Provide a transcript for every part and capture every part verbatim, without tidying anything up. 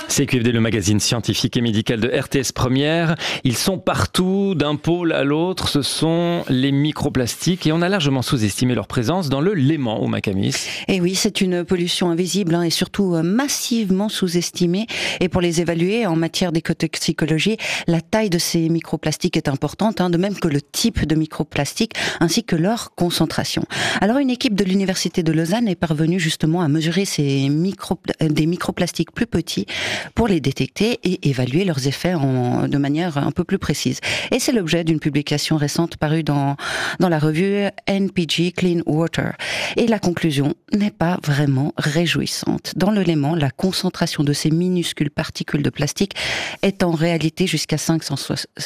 C'est Q F D, le magazine scientifique et médical de R T S Première. Ils sont partout, d'un pôle à l'autre. Ce sont les microplastiques et on a largement sous-estimé leur présence dans le Léman, au Macamis. Et oui, c'est une pollution invisible hein, et surtout euh, massivement sous-estimée. Et pour les évaluer en matière d'écotoxicologie, la taille de ces microplastiques est importante, hein, de même que le type de microplastique ainsi que leur concentration. Alors une équipe de l'Université de Lausanne est parvenue justement à mesurer ces micro, euh, des microplastiques plus petits pour les détecter et évaluer leurs effets en, de manière un peu plus précise. Et c'est l'objet d'une publication récente parue dans, dans la revue N P G Clean Water. Et la conclusion n'est pas vraiment réjouissante. Dans le Léman, la concentration de ces minuscules particules de plastique est en réalité jusqu'à cinq cent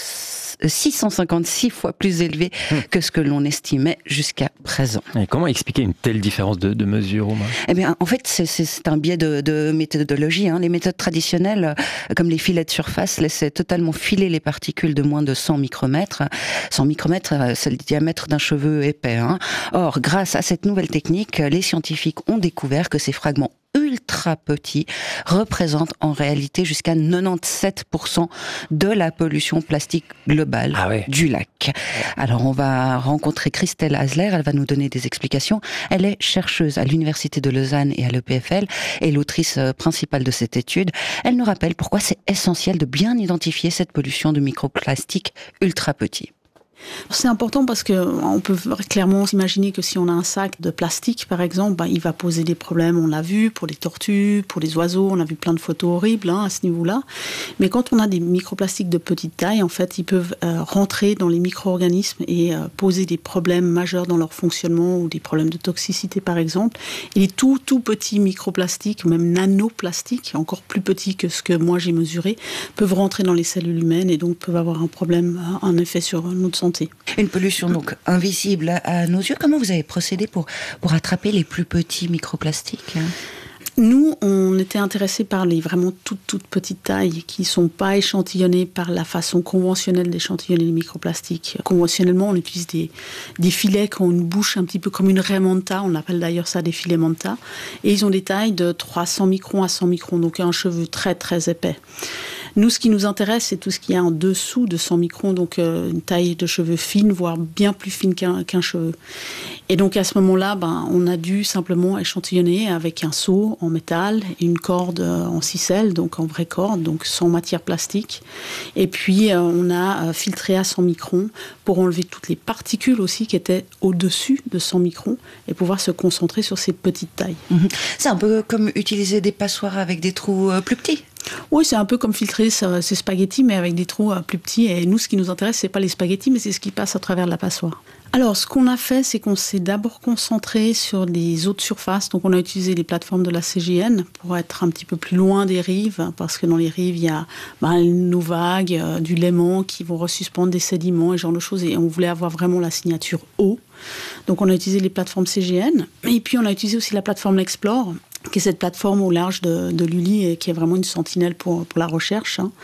six cent cinquante-six fois plus élevée que ce que l'on estimait jusqu'à présent. Et comment expliquer une telle différence de, de mesure, Omar ? Eh bien, en fait, c'est, c'est, c'est un biais de, de méthodologie. Hein. Les méthodes traditionnelles, comme les filets de surface, laissaient totalement filer les particules de moins de cent micromètres. cent micromètres, c'est le diamètre d'un cheveu épais. Hein. Or, grâce à cette nouvelle technique, les scientifiques ont découvert que ces fragments ultra petits représentent en réalité jusqu'à quatre-vingt-dix-sept pour cent de la pollution plastique globale ah ouais. du lac. Alors on va rencontrer Christelle Hasler, elle va nous donner des explications. Elle est chercheuse à l'Université de Lausanne et à l'E P F L et l'autrice principale de cette étude. Elle nous rappelle pourquoi c'est essentiel de bien identifier cette pollution de microplastiques ultra petits. C'est important parce qu'on peut clairement s'imaginer que si on a un sac de plastique, par exemple, bah, il va poser des problèmes, on l'a vu, pour les tortues, pour les oiseaux, on a vu plein de photos horribles hein, à ce niveau-là. Mais quand on a des microplastiques de petite taille, en fait, ils peuvent euh, rentrer dans les micro-organismes et euh, poser des problèmes majeurs dans leur fonctionnement ou des problèmes de toxicité, par exemple. Et les tout, tout petits microplastiques, même nanoplastiques, encore plus petits que ce que moi j'ai mesuré, peuvent rentrer dans les cellules humaines et donc peuvent avoir un problème, un effet sur notre santé. Une pollution donc invisible à nos yeux. Comment vous avez procédé pour, pour attraper les plus petits microplastiques ? Nous, on était intéressés par les vraiment toutes, toutes petites tailles qui ne sont pas échantillonnées par la façon conventionnelle d'échantillonner les microplastiques. Conventionnellement, on utilise des, des filets qui ont une bouche un petit peu comme une raie manta, on appelle d'ailleurs ça des filets manta, et ils ont des tailles de trois cents microns à cent microns, donc un cheveu très très épais. Nous, ce qui nous intéresse, c'est tout ce qu'il y a en dessous de cent microns, donc euh, une taille de cheveux fine, voire bien plus fine qu'un, qu'un cheveu. Et donc à ce moment-là, ben, on a dû simplement échantillonner avec un seau en métal et une corde en ficelle, donc en vraie corde, donc sans matière plastique. Et puis euh, on a euh, filtré à cent microns pour enlever toutes les particules aussi qui étaient au-dessus de cent microns et pouvoir se concentrer sur ces petites tailles. Mmh. C'est un peu comme utiliser des passoires avec des trous euh, plus petits. Oui, c'est un peu comme filtrer ces spaghettis, mais avec des trous plus petits. Et nous, ce qui nous intéresse, c'est pas les spaghettis, mais c'est ce qui passe à travers la passoire. Alors, ce qu'on a fait, c'est qu'on s'est d'abord concentré sur les eaux de surface. Donc, on a utilisé les plateformes de la C G N pour être un petit peu plus loin des rives, parce que dans les rives, il y a bah, nos vagues, euh, du Léman qui vont resuspendre des sédiments et ce genre de choses. Et on voulait avoir vraiment la signature eau. Donc, on a utilisé les plateformes C G N. Et puis, on a utilisé aussi la plateforme L'Explore, qui est cette plateforme au large de, de l'U L I et qui est vraiment une sentinelle pour, pour la recherche. Hein.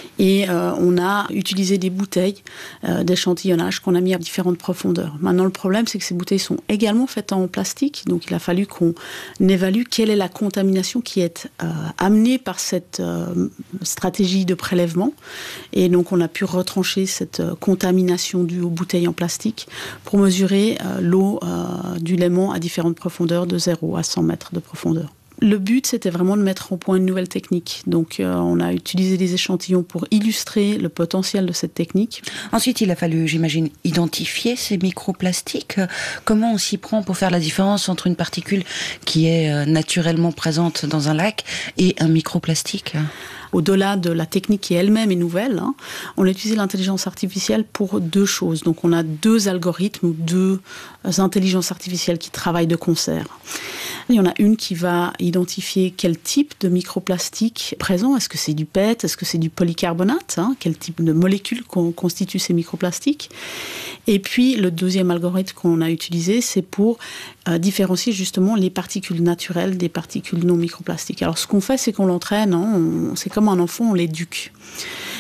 Et euh, on a utilisé des bouteilles euh, d'échantillonnage qu'on a mis à différentes profondeurs. Maintenant, le problème, c'est que ces bouteilles sont également faites en plastique. Donc, il a fallu qu'on évalue quelle est la contamination qui est euh, amenée par cette euh, stratégie de prélèvement. Et donc, on a pu retrancher cette euh, contamination due aux bouteilles en plastique pour mesurer euh, l'eau euh, du Léman à différentes profondeurs, de zéro à cent mètres de profondeur. Le but, c'était vraiment de mettre au point une nouvelle technique. Donc, euh, on a utilisé des échantillons pour illustrer le potentiel de cette technique. Ensuite, il a fallu, j'imagine, identifier ces microplastiques. Comment on s'y prend pour faire la différence entre une particule qui est naturellement présente dans un lac et un microplastique ? Au-delà de la technique qui elle-même est nouvelle, hein, on a utilisé l'intelligence artificielle pour deux choses. Donc, on a deux algorithmes, deux intelligences artificielles qui travaillent de concert. Il y en a une qui va identifier quel type de microplastique est présent. Est-ce que c'est du P E T? Est-ce que c'est du polycarbonate, hein? Quel type de molécules constituent ces microplastiques? Et puis, le deuxième algorithme qu'on a utilisé, c'est pour euh, différencier justement les particules naturelles des particules non microplastiques. Alors, ce qu'on fait, c'est qu'on l'entraîne. Hein, on, c'est comme un enfant, on l'éduque.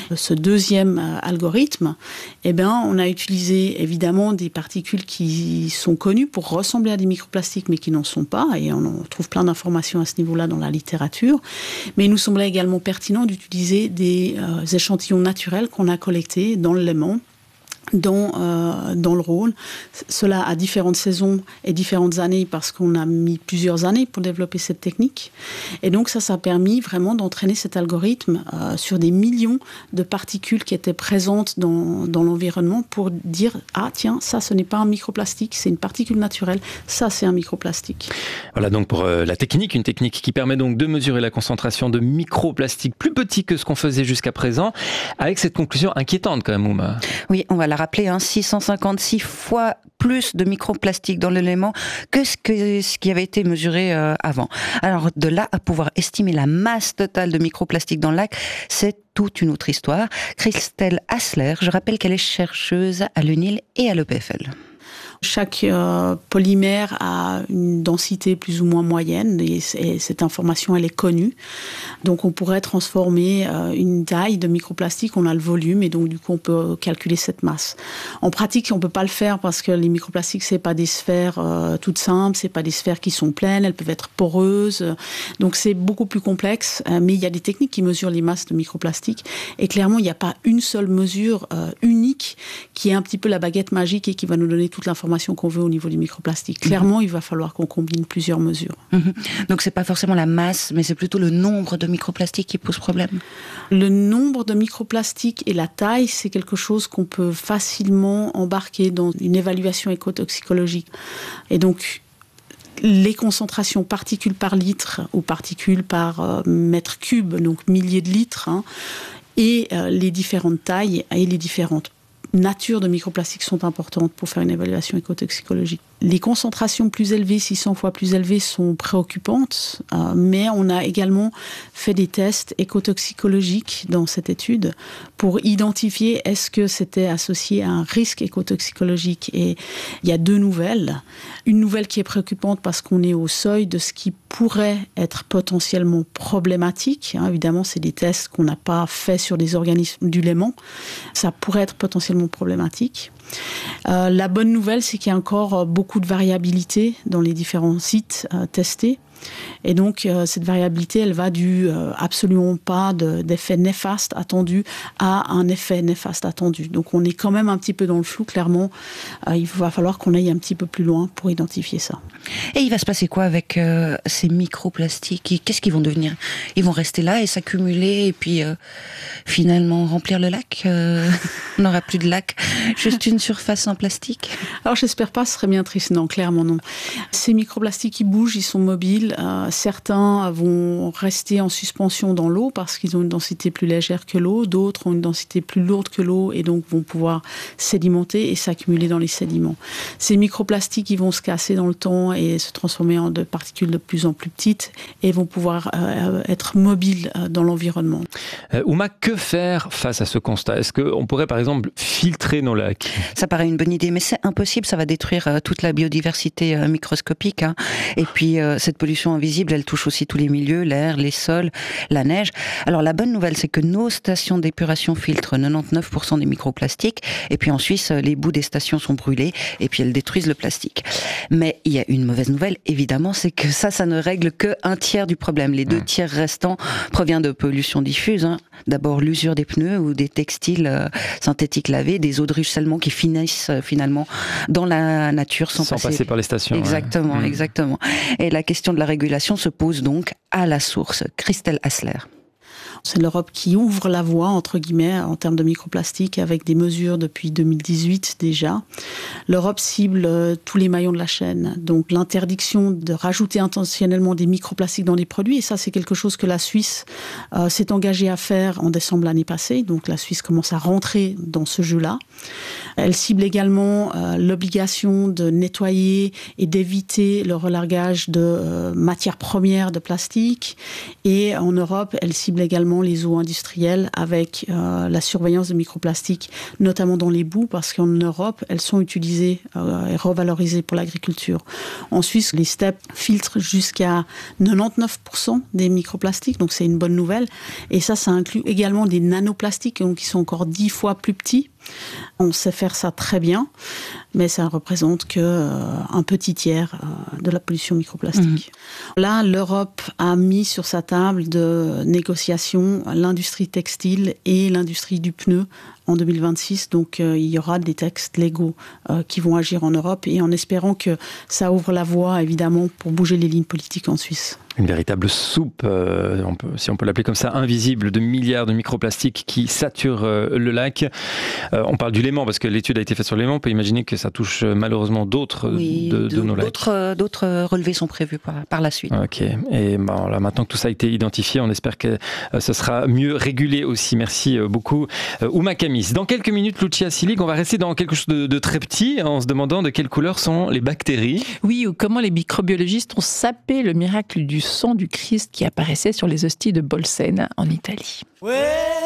ce deuxième algorithme, eh bien, on a utilisé évidemment des particules qui sont connues pour ressembler à des microplastiques, mais qui n'en sont pas, et on trouve plein d'informations à ce niveau-là dans la littérature. Mais il nous semblait également pertinent d'utiliser des euh, échantillons naturels qu'on a collectés dans le Léman, Dans, euh, dans le Rhône. Cela à différentes saisons et différentes années parce qu'on a mis plusieurs années pour développer cette technique. Et donc ça, ça a permis vraiment d'entraîner cet algorithme euh, sur des millions de particules qui étaient présentes dans, dans l'environnement pour dire « Ah tiens, ça ce n'est pas un microplastique, c'est une particule naturelle, ça c'est un microplastique ». Voilà donc pour euh, la technique, une technique qui permet donc de mesurer la concentration de microplastiques plus petits que ce qu'on faisait jusqu'à présent, avec cette conclusion inquiétante quand même, Ouma. Oui, on va la rappeler, hein, six cent cinquante-six fois plus de microplastiques dans le Léman que ce, que ce qui avait été mesuré euh, avant. Alors de là à pouvoir estimer la masse totale de microplastiques dans le lac, c'est toute une autre histoire. Christelle Hassler, je rappelle qu'elle est chercheuse à l'U N I L et à l'E P F L. Chaque euh, polymère a une densité plus ou moins moyenne et, et cette information elle est connue. Donc on pourrait transformer euh, une taille de microplastique, on a le volume et donc du coup on peut calculer cette masse. En pratique on peut pas le faire parce que les microplastiques c'est pas des sphères euh, toutes simples, c'est pas des sphères qui sont pleines, elles peuvent être poreuses. Donc c'est beaucoup plus complexe, euh, mais il y a des techniques qui mesurent les masses de microplastiques et clairement il n'y a pas une seule mesure euh, unique qui est un petit peu la baguette magique et qui va nous donner toute l'information qu'on veut au niveau des microplastiques. Clairement, mmh. il va falloir qu'on combine plusieurs mesures. Mmh. Donc, c'est pas forcément la masse, mais c'est plutôt le nombre de microplastiques qui pose problème. Le nombre de microplastiques et la taille, c'est quelque chose qu'on peut facilement embarquer dans une évaluation écotoxicologique. Et donc, les concentrations particules par litre ou particules par euh, mètre cube, donc milliers de litres, hein, et euh, les différentes tailles et les différentes natures de microplastiques sont importantes pour faire une évaluation écotoxicologique. Les concentrations plus élevées, six cents fois plus élevées, sont préoccupantes, euh, mais on a également fait des tests écotoxicologiques dans cette étude pour identifier est-ce que c'était associé à un risque écotoxicologique. Et il y a deux nouvelles. Une nouvelle qui est préoccupante parce qu'on est au seuil de ce qui pourrait être potentiellement problématique. Hein, évidemment, c'est des tests qu'on n'a pas fait sur des organismes du Léman. Ça pourrait être potentiellement problématique. Euh, la bonne nouvelle, c'est qu'il y a encore beaucoup de variabilité dans les différents sites euh, testés. Et donc, euh, cette variabilité, elle va du euh, absolument pas de, d'effet néfaste attendu à un effet néfaste attendu. Donc, on est quand même un petit peu dans le flou, clairement. Euh, il va falloir qu'on aille un petit peu plus loin pour identifier ça. Et il va se passer quoi avec euh, ces microplastiques ? Qu'est-ce qu'ils vont devenir ? Ils vont rester là et s'accumuler et puis euh, finalement remplir le lac euh, On n'aura plus de lac, juste une surface en plastique ? Alors, j'espère pas, ce serait bien triste. Non, clairement non. Ces microplastiques, ils bougent, ils sont mobiles. Euh, certains vont rester en suspension dans l'eau parce qu'ils ont une densité plus légère que l'eau. D'autres ont une densité plus lourde que l'eau et donc vont pouvoir sédimenter et s'accumuler dans les sédiments. Ces microplastiques, ils vont se casser dans le temps et se transformer en de particules de plus en plus petites et vont pouvoir euh, être mobiles euh, dans l'environnement. Euh, Ouma, que faire face à ce constat ? Est-ce qu'on pourrait par exemple filtrer nos lacs ? Ça paraît une bonne idée, mais c'est impossible. Ça va détruire euh, toute la biodiversité euh, microscopique. Hein. Et puis euh, cette pollution invisible, elle touche aussi tous les milieux, l'air, les sols, la neige. Alors la bonne nouvelle, c'est que nos stations d'épuration filtrent quatre-vingt-dix-neuf pour cent des microplastiques. Et puis en Suisse, les bouts des stations sont brûlés et puis elles détruisent le plastique. Mais il y a une mauvaise nouvelle, évidemment, c'est que ça, ça ne règle que un tiers du problème. Les deux tiers restants proviennent de pollution diffuse. Hein. D'abord l'usure des pneus ou des textiles euh, synthétiques lavés, des eaux de ruissellement qui finissent euh, finalement dans la nature sans, sans passer... passer par les stations. Exactement, ouais. exactement. Et la question de la régulation se pose donc à la source. Christelle Hassler. C'est l'Europe qui ouvre la voie, entre guillemets, en termes de microplastique, avec des mesures depuis deux mille dix-huit déjà. L'Europe cible euh, tous les maillons de la chaîne. Donc l'interdiction de rajouter intentionnellement des microplastiques dans les produits, et ça c'est quelque chose que la Suisse euh, s'est engagée à faire en décembre l'année passée. Donc la Suisse commence à rentrer dans ce jeu-là. Elle cible également euh, l'obligation de nettoyer et d'éviter le relargage de euh, matières premières de plastique. Et en Europe, elle cible également également les eaux industrielles avec euh, la surveillance de microplastiques, notamment dans les boues, parce qu'en Europe, elles sont utilisées euh, et revalorisées pour l'agriculture. En Suisse, les steppes filtrent jusqu'à quatre-vingt-dix-neuf pour cent des microplastiques, donc c'est une bonne nouvelle. Et ça, ça inclut également des nanoplastiques, donc qui sont encore dix fois plus petits. On sait faire ça très bien, mais ça ne représente qu'un euh, petit tiers euh, de la pollution microplastique. Mmh. Là, l'Europe a mis sur sa table de négociation l'industrie textile et l'industrie du pneu en deux mille vingt-six. Donc, euh, il y aura des textes légaux euh, qui vont agir en Europe et en espérant que ça ouvre la voie, évidemment, pour bouger les lignes politiques en Suisse. Une véritable soupe, euh, on peut, si on peut l'appeler comme ça, invisible, de milliards de microplastiques qui saturent euh, le lac. Euh, on parle du Léman, parce que l'étude a été faite sur le Léman. On peut imaginer que ça touche malheureusement d'autres oui, de, de, de nos lacs. D'autres, d'autres relevés sont prévus par, par la suite. Ok. Et bon, là, maintenant que tout ça a été identifié, on espère que euh, ce sera mieux régulé aussi. Merci euh, beaucoup, euh, Ouma Kamis. Dans quelques minutes, Lucia Silig, on va rester dans quelque chose de, de très petit, en se demandant de quelle couleur sont les bactéries. Oui, ou comment les microbiologistes ont sapé le miracle du sang du Christ qui apparaissait sur les hosties de Bolsène en Italie. Ouais.